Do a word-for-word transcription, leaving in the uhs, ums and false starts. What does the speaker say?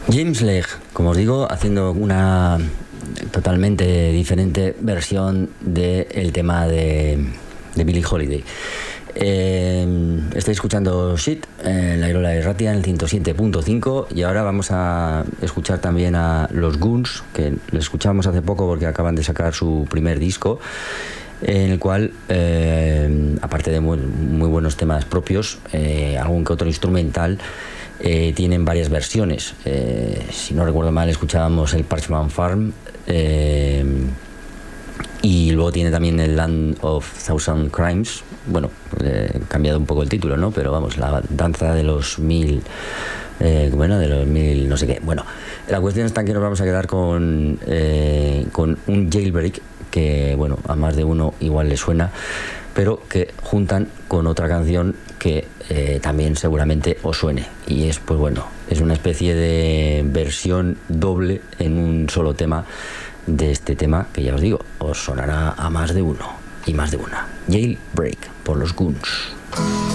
James Legge, como os digo, haciendo una totalmente diferente versión del tema de, de Billie Holiday. Eh, estáis escuchando Shit en la Irola de Ratia en el ciento siete punto cinco y ahora vamos a escuchar también a los Goons, que lo escuchamos hace poco porque acaban de sacar su primer disco, en el cual, eh, aparte de muy, muy buenos temas propios, eh, algún que otro instrumental, eh, tienen varias versiones. Eh, si no recuerdo mal, escuchábamos el Parchman Farm, eh, y luego tiene también el Land of Thousand Crimes. Bueno, he eh, cambiado un poco el título, ¿no? Pero vamos, la danza de los mil... Eh, bueno, de los mil no sé qué. Bueno, la cuestión está que nos vamos a quedar con, eh, con un Jailbreak que, bueno, a más de uno igual le suena, pero que juntan con otra canción que eh, también seguramente os suene. Y es, pues bueno, es una especie de versión doble en un solo tema de este tema que ya os digo, os sonará a más de uno y más de una. Jailbreak por los Goons.